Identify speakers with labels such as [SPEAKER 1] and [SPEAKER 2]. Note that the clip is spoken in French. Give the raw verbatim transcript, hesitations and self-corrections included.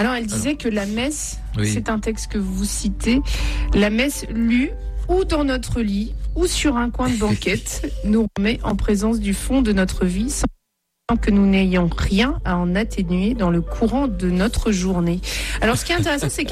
[SPEAKER 1] Alors, elle disait Alors. que la messe, oui. c'est un texte que vous citez, la messe lue ou dans notre lit ou sur un coin de banquette nous remet en présence du fond de notre vie sans que nous n'ayons rien à en atténuer dans le courant de notre journée. Alors, ce qui est intéressant, c'est